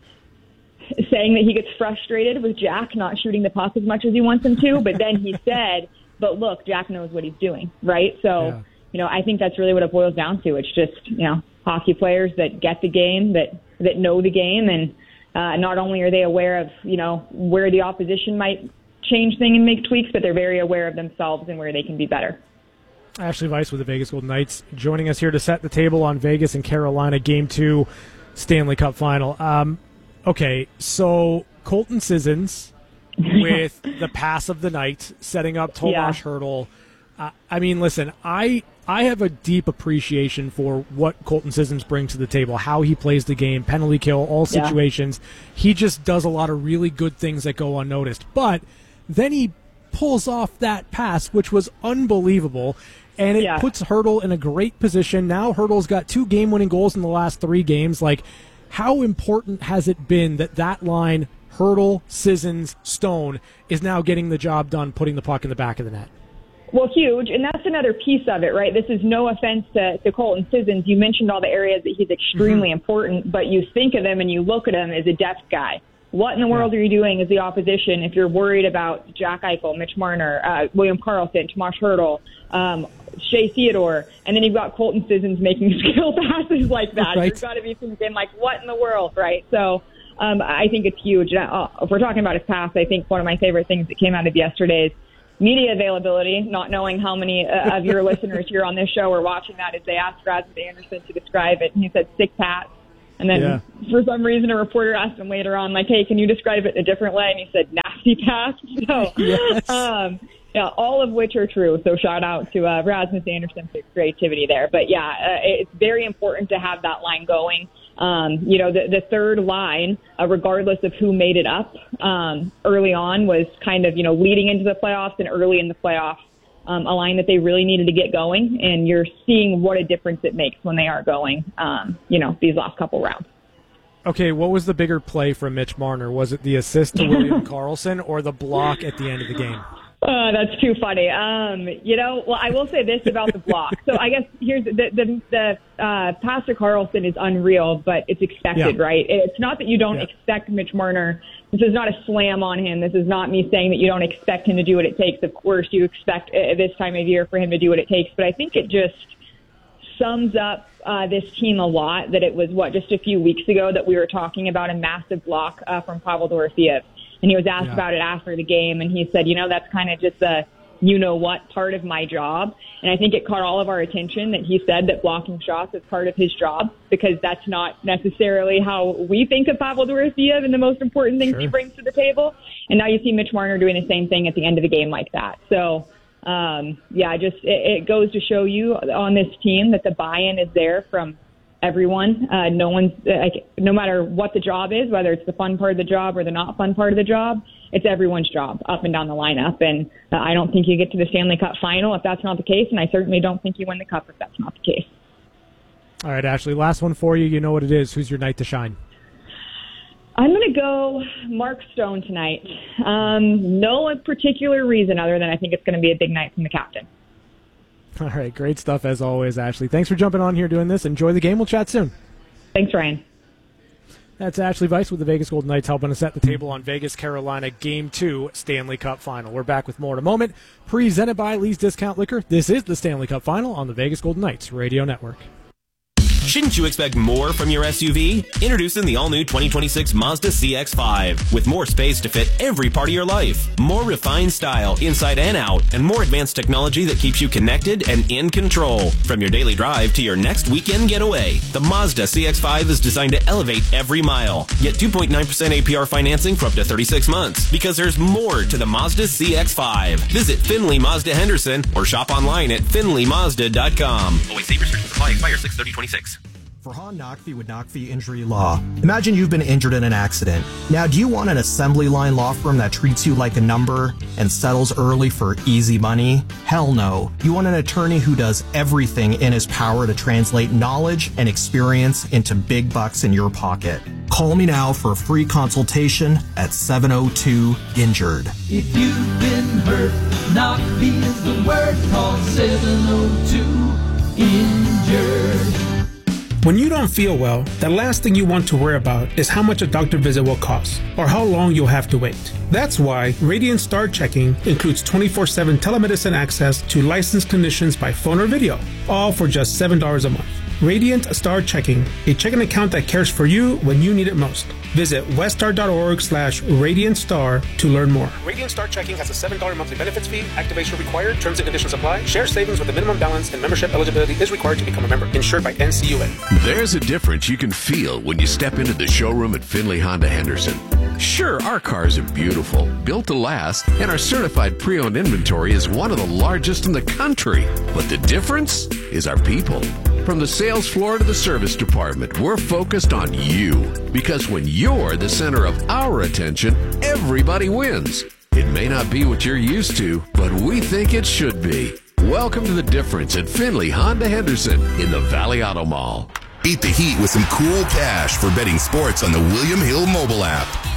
saying that he gets frustrated with Jack not shooting the puck as much as he wants him to, but then he said, but look, Jack knows what he's doing, right? So... Yeah. You know, I think that's really what it boils down to. It's just, you know, hockey players that get the game, that, that know the game, and uh, not only are they aware of, you know, where the opposition might change things and make tweaks, but they're very aware of themselves and where they can be better. Ashley Weiss with the Vegas Golden Knights joining us here to set the table on Vegas and Carolina Game two Stanley Cup Final. Um, okay, so Colton Sissons with the pass of the night, setting up Tomas yeah. Hertl. Uh, I mean, listen, I I have a deep appreciation for what Colton Sissons brings to the table, how he plays the game, penalty kill, all situations. Yeah. He just does a lot of really good things that go unnoticed. But then he pulls off that pass, which was unbelievable, and it yeah. puts Hertl in a great position. Now Hertl's got two game-winning goals in the last three games. Like, how important has it been that that line, Hertl, Sissons, Stone, is now getting the job done, putting the puck in the back of the net? Well, huge, and that's another piece of it, right? This is no offense to, to Colton Sissons. You mentioned all the areas that he's extremely mm-hmm. important, but you think of him and you look at him as a depth guy. What in the world yeah. are you doing as the opposition if you're worried about Jack Eichel, Mitch Marner, uh, William Karlsson, Tomas Hertl, um, Shea Theodore, and then you've got Colton Sissons making skill passes like that. Right. You've got to be thinking, like, what in the world, right? So um, I think it's huge. Uh, if we're talking about his pass, I think one of my favorite things that came out of yesterday's media availability, not knowing how many uh, of your listeners here on this show are watching that, is they asked Rasmus Andersson to describe it, and he said sick pass. And then yeah. for some reason, a reporter asked him later on, like, hey, can you describe it in a different way? And he said nasty pass. So, yes. um, yeah, all of which are true. So shout out to uh, Rasmus Andersson for creativity there. But, yeah, uh, it's very important to have that line going. Um, you know, the, the third line, uh, regardless of who made it up um, early on, was kind of, you know, leading into the playoffs and early in the playoffs. Um, a line that they really needed to get going, and you're seeing what a difference it makes when they are going, um, you know, these last couple rounds. Okay, what was the bigger play from Mitch Marner? Was it the assist to William Karlsson or the block at the end of the game? Uh, that's too funny. Um, you know, well, I will say this about the block. So I guess here's the the, the uh, pass to Karlsson is unreal, but it's expected, yeah. right? It's not that you don't yeah. expect Mitch Marner. This is not a slam on him. This is not me saying that you don't expect him to do what it takes. Of course, you expect uh, this time of year for him to do what it takes. But I think it just sums up uh, this team a lot, that it was, what, just a few weeks ago that we were talking about a massive block uh, from Pavel Dorofeev. And he was asked yeah. about it after the game, and he said, you know, that's kind of just a you-know-what part of my job. And I think it caught all of our attention that he said that blocking shots is part of his job, because that's not necessarily how we think of Pavel Dorofeev and the most important things sure. he brings to the table. And now you see Mitch Marner doing the same thing at the end of the game like that. So, um, yeah, just it, it goes to show you on this team that the buy-in is there from everyone. Uh, no one's, uh, no matter what the job is, whether it's the fun part of the job or the not fun part of the job, it's everyone's job up and down the lineup. And uh, I don't think you get to the Stanley Cup final if that's not the case, and I certainly don't think you win the Cup if that's not the case. All right, Ashley, last one for you. You know what it is. Who's your night to shine? I'm going to go Mark Stone tonight. Um, no particular reason other than I think it's going to be a big night from the captain. All right, great stuff as always, Ashley. Thanks for jumping on here doing this. Enjoy the game. We'll chat soon. Thanks, Ryan. That's Ashley Weiss with the Vegas Golden Knights helping us set the table on Vegas, Carolina, Game two Stanley Cup Final. We're back with more in a moment. Presented by Lee's Discount Liquor. This is the Stanley Cup Final on the Vegas Golden Knights Radio Network. Shouldn't you expect more from your S U V? Introducing the all-new twenty twenty-six Mazda C X five. With more space to fit every part of your life. More refined style, inside and out. And more advanced technology that keeps you connected and in control. From your daily drive to your next weekend getaway. The Mazda C X five is designed to elevate every mile. Get two point nine percent A P R financing for up to thirty-six months. Because there's more to the Mazda C X five. Visit Finley Mazda Henderson or shop online at finley mazda dot com. Always see restrictions apply. Expire six thirty twenty-six. Farhan Naqvi with Naqvi Injury Law. Imagine you've been injured in an accident. Now, do you want an assembly line law firm that treats you like a number and settles early for easy money? Hell no. You want an attorney who does everything in his power to translate knowledge and experience into big bucks in your pocket. Call me now for a free consultation at seven oh two injured. If you've been hurt, Naqvi is the word. Call seven oh two injured. When you don't feel well, the last thing you want to worry about is how much a doctor visit will cost or how long you'll have to wait. That's why Radiant Star Checking includes twenty-four seven telemedicine access to licensed clinicians by phone or video, all for just seven dollars a month. Radiant Star Checking, a checking account that cares for you when you need it most. Visit westar.org slash Radiant Star to learn more. Radiant Star Checking has a seven dollars monthly benefits fee. Activation required. Terms and conditions apply. Share savings with a minimum balance and membership eligibility is required to become a member. Insured by N C U A. There's a difference you can feel when you step into the showroom at Finley Honda Henderson. Sure, our cars are beautiful, built to last, and our certified pre-owned inventory is one of the largest in the country. But the difference is our people. From the sales floor to the service department, we're focused on you. Because when you're the center of our attention, everybody wins. It may not be what you're used to, but we think it should be. Welcome to the difference at Finley Honda Henderson in the Valley Auto Mall. Beat the heat with some cool cash for betting sports on the William Hill mobile app.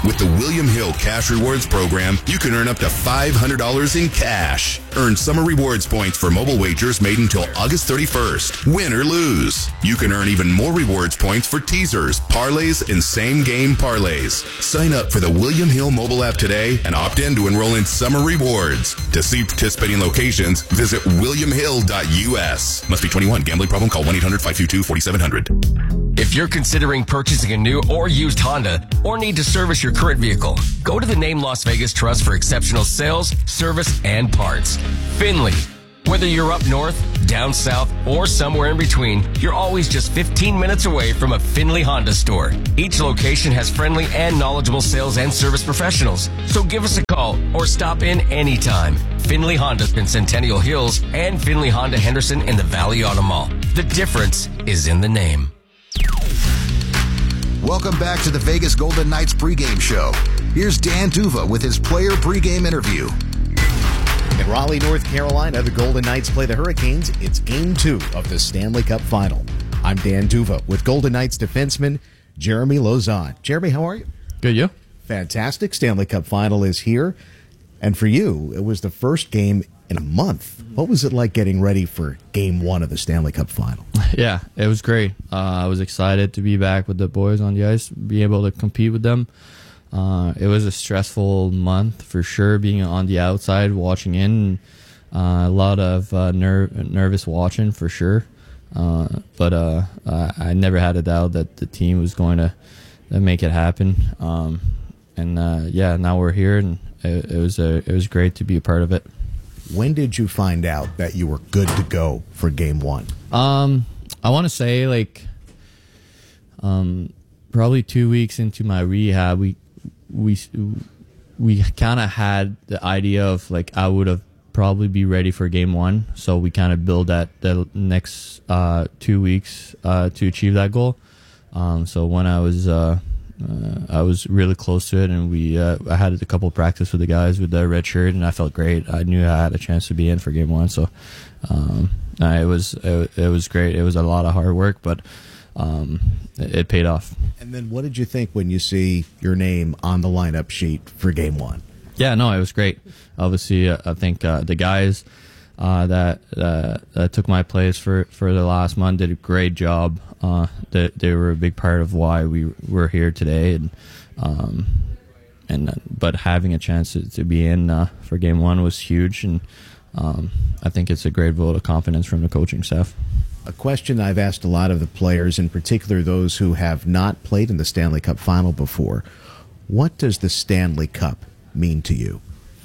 With the William Hill Cash Rewards program, you can earn up to five hundred dollars in cash. Earn summer rewards points for mobile wagers made until August thirty-first. Win or lose. You can earn even more rewards points for teasers, parlays, and same-game parlays. Sign up for the William Hill mobile app today and opt in to enroll in summer rewards. To see participating locations, visit william hill dot u s. Must be twenty-one. Gambling problem? Call one eight hundred five two two four seven zero zero. If you're considering purchasing a new or used Honda or need to service your current vehicle, go to the Name Las Vegas Trust for exceptional sales, service, and parts. Finley. Whether you're up north, down south, or somewhere in between, you're always just fifteen minutes away from a Finley Honda store. Each location has friendly and knowledgeable sales and service professionals. So give us a call or stop in anytime. Finley Honda in Centennial Hills and Finley Honda Henderson in the Valley Auto Mall. The difference is in the name. Welcome back to the Vegas Golden Knights pregame show. Here's Dan Duva with his player pregame interview. In Raleigh, North Carolina, the Golden Knights play the Hurricanes. It's game two of the Stanley Cup Final. I'm Dan Duva with Golden Knights defenseman Jeremy Lauzon. Jeremy, how are you? Good, you? Fantastic. Stanley Cup Final is here. And for you, it was the first game in a month. What was it like getting ready for game one of the Stanley Cup Final? Yeah, it was great. Uh, I was excited to be back with the boys on the ice, be able to compete with them. Uh, it was a stressful month for sure, being on the outside, watching in. Uh, a lot of uh, ner- nervous watching for sure. Uh, but uh, I never had a doubt that the team was going to make it happen. Um, and uh, yeah, now we're here, and it, it was a, it was great to be a part of it. When did you find out that you were good to go for game one? Um, I want to say like um, probably two weeks into my rehab, we we we kind of had the idea of like I would have probably be ready for game one. So we kind of build that the next uh, two weeks uh, to achieve that goal. Um, so when I was uh, uh, I was really close to it, and we uh, I had a couple of practice with the guys with the red shirt, and I felt great. I knew I had a chance to be in for game one. So um, uh, it was it, it was great. It was a lot of hard work, but um, it, it paid off. And then what did you think when you see your name on the lineup sheet for game one? Yeah, no, it was great. Obviously, uh, I think uh, the guys uh, that, uh, that took my place for, for the last month did a great job. Uh, they, they were a big part of why we were here today, and um, and uh, but having a chance to, to be in uh, for game one was huge, and um, I think it's a great vote of confidence from the coaching staff. A question I've asked a lot of the players, in particular those who have not played in the Stanley Cup Final before: what does the Stanley Cup mean to you?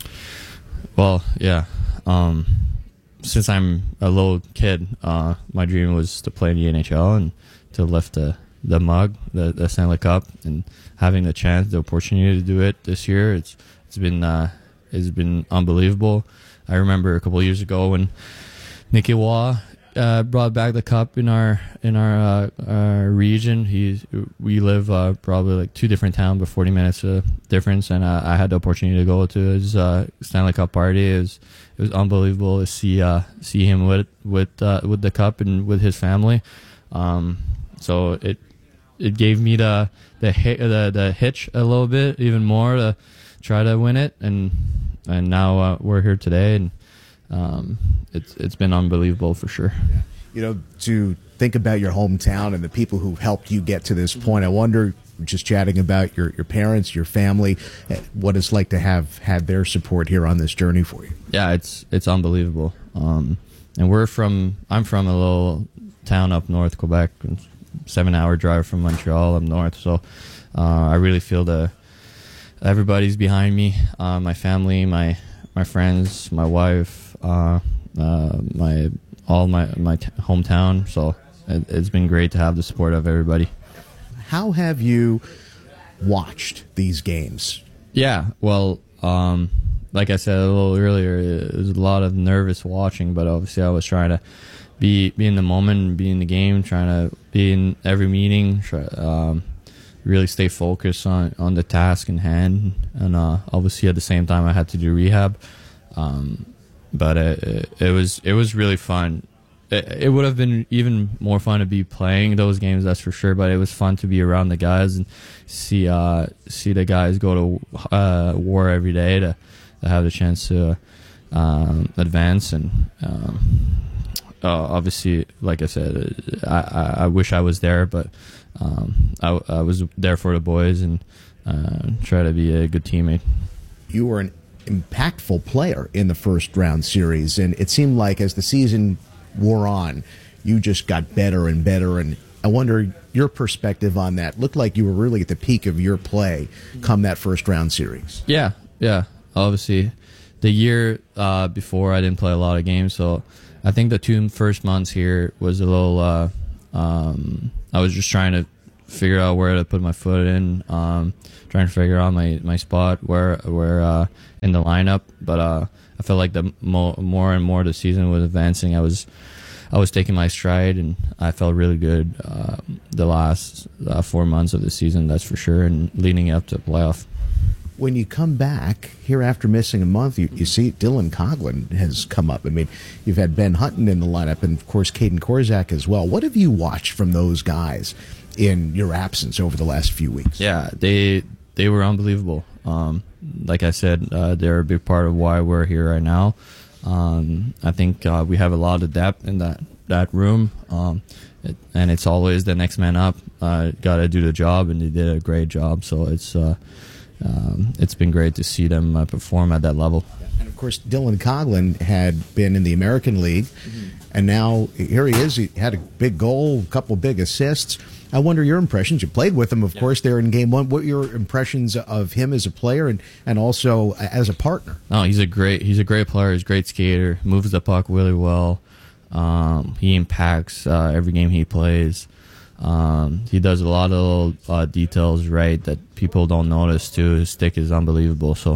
Well, yeah. Um, since I'm a little kid, uh, my dream was to play in the N H L and to lift the, the mug, the, the Stanley Cup, and having the chance, the opportunity to do it this year, it's it's been uh, it's been unbelievable. I remember a couple of years ago when Nicky Waugh uh, brought back the cup in our in our uh, uh, region. He we live uh, probably like two different towns, but forty minutes uh, difference, and uh, I had the opportunity to go to his uh, Stanley Cup party. It was it was unbelievable to see uh, see him with with uh, with the cup and with his family. Um, so it it gave me the the hit, the the hitch a little bit even more to try to win it, and and now uh, we're here today, and um, it's it's been unbelievable for sure. Yeah. You know, to think about your hometown and the people who helped you get to this point, I wonder, just chatting about your, your parents, your family, what it's like to have had their support here on this journey for you. Yeah, it's it's unbelievable. Um, and we're from, I'm from a little town up north, Quebec, seven hour drive from Montreal up north. So uh, I really feel the everybody's behind me, uh, my family, my my friends, my wife, uh, uh, my all my my t- hometown. So it, it's been great to have the support of everybody. How have you watched these games? Yeah, well, um, like I said a little earlier, it was a lot of nervous watching, but obviously I was trying to be be in the moment, be in the game, trying to be in every meeting, try, um, really stay focused on, on the task in hand. And uh, obviously at the same time I had to do rehab. Um, but it, it, it was it was really fun it, it would have been even more fun to be playing those games, that's for sure. But it was fun to be around the guys and see uh, see the guys go to uh, war every day to, to have the chance to um, advance. And um, uh, obviously, like I said, I, I, I wish I was there, but um, I, I was there for the boys and uh, try to be a good teammate. You were an impactful player in the first round series, and it seemed like as the season wore on, you just got better and better. And I wonder your perspective on that. Looked like you were really at the peak of your play come that first round series. Yeah, yeah. Obviously, the year uh, before I didn't play a lot of games, so I think the two first months here was a little. Uh, um, I was just trying to figure out where to put my foot in, um, trying to figure out my, my spot where where uh, in the lineup. But uh, I felt like the mo- more and more the season was advancing, I was I was taking my stride, and I felt really good uh, the last uh, four months of the season, that's for sure, and leading up to the playoff. When you come back here after missing a month, you, you see Dylan Coghlan has come up. I mean, you've had Ben Hutton in the lineup, and of course Caden Korczak as well. What have you watched from those guys in your absence over the last few weeks? Yeah, they they were unbelievable. Um, like I said, uh, they're a big part of why we're here right now. Um, I think uh, we have a lot of depth in that that room, um, it, and it's always the next man up. Uh, Got to do the job, and they did a great job. So it's uh, um, it's been great to see them uh, perform at that level. And of course, Dylan Coghlan had been in the American League, mm-hmm. and now here he is. He had a big goal, a couple of big assists. I wonder your impressions. You played with him, of yeah. course, there in game one. What are your impressions of him as a player and, and also as a partner? Oh, he's a great he's a great player. He's a great skater. Moves the puck really well. Um, he impacts uh, every game he plays. Um, he does a lot of little uh, details right that people don't notice too. His stick is unbelievable. So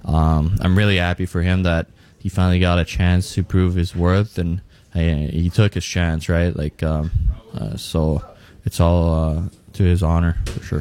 um, I'm really happy for him that he finally got a chance to prove his worth, and hey, he took his chance, right? Like um, uh, so. It's all uh, to his honor, for sure.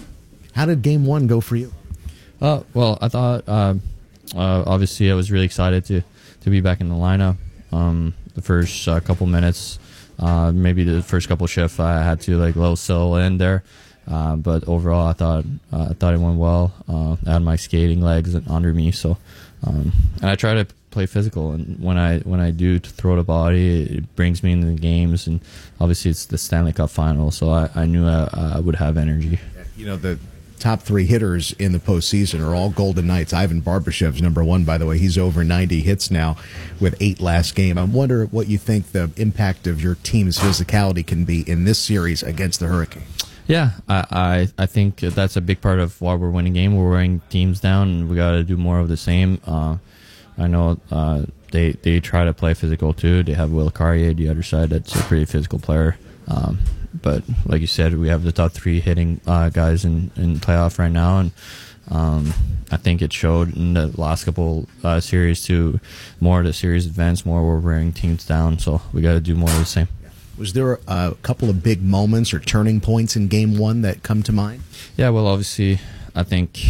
How did game one go for you? Uh, well, I thought, uh, uh, obviously, I was really excited to, to be back in the lineup. Um, the first uh, couple minutes, uh, maybe the first couple shifts, I had to like little settle in there. Uh, but overall, I thought uh, I thought it went well. Uh, I had my skating legs under me, so um, and I try to play physical. And when I when I do throw the body, it brings me into the games. And obviously, it's the Stanley Cup final, so I, I knew I, I would have energy. You know, the top three hitters in the postseason are all Golden Knights. Ivan Barbashev's number one, by the way. He's over ninety hits now with eight last game. I wonder what you think the impact of your team's physicality can be in this series against the Hurricanes. Yeah, I, I I think that's a big part of why we're winning game. We're wearing teams down, and we got to do more of the same. Uh, I know uh, they they try to play physical too. They have Will Carrier, the other side, that's a pretty physical player. Um, but like you said, we have the top three hitting uh, guys in, in playoff right now, and um, I think it showed in the last couple uh, series too. More of the series events, more we're wearing teams down, so we got to do more of the same. Was there a couple of big moments or turning points in game one that come to mind? Yeah, well, obviously, I think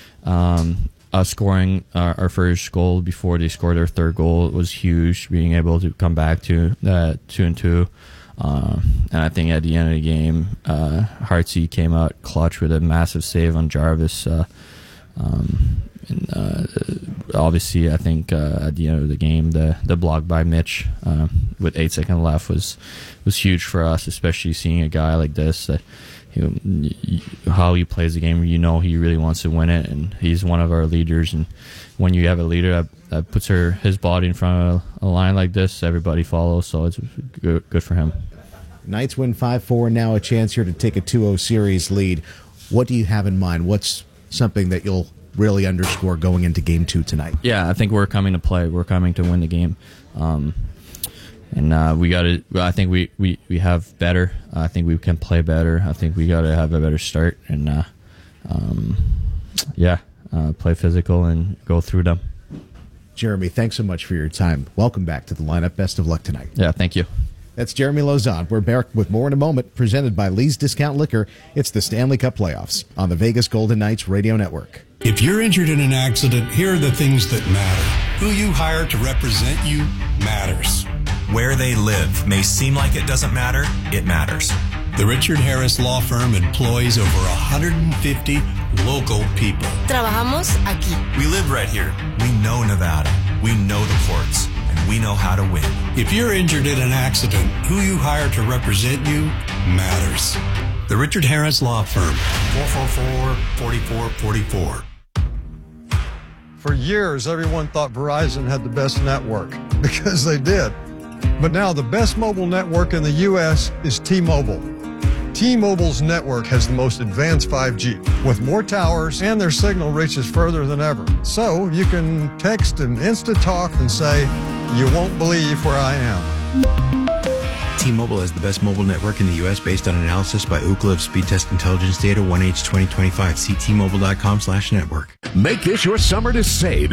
um, us scoring our, our first goal before they scored their third goal was huge, being able to come back to uh, two and two. Uh, and I think at the end of the game, uh, Hartsey came out clutch with a massive save on Jarvis. Uh, um, and, uh, obviously, I think uh, at the end of the game, the, the block by Mitch uh, with eight seconds left was was huge for us, especially seeing a guy like this. That he, how he plays the game, you know, he really wants to win it, and he's one of our leaders. And when you have a leader that, that puts her his body in front of a, a line like this, everybody follows. So it's good, good for him. Knights win five four, now a chance here to take a two oh series lead. What do you have in mind? What's something that you'll really underscore going into game two tonight? Yeah, I think we're coming to play. We're coming to win the game. Um, and uh, we got to, I think we, we, we have better. I think we can play better. I think we got to have a better start. And, uh, um, yeah, uh, play physical and go through them. Jeremy, thanks so much for your time. Welcome back to the lineup. Best of luck tonight. Yeah, thank you. That's Jeremy Lauzon. We're back with more in a moment, presented by Lee's Discount Liquor. It's the Stanley Cup Playoffs on the Vegas Golden Knights Radio Network. If you're injured in an accident, here are the things that matter. Who you hire to represent you matters. Where they live may seem like it doesn't matter. It matters. The Richard Harris Law Firm employs over one hundred fifty local people. Trabajamos aquí. We live right here. We know Nevada. We know the courts. And we know how to win. If you're injured in an accident, who you hire to represent you matters. The Richard Harris Law Firm. four four four, four four four four. For years, everyone thought Verizon had the best network, because they did. But now the best mobile network in the U S is T-Mobile. T-Mobile's network has the most advanced five G, with more towers, and their signal reaches further than ever. So you can text and Insta-Talk and say, "You won't believe where I am." T-Mobile has the best mobile network in the U S based on analysis by Ookla of Speed Test Intelligence Data one H twenty twenty-five. See T Mobile dot com slash network. Make this your summer to save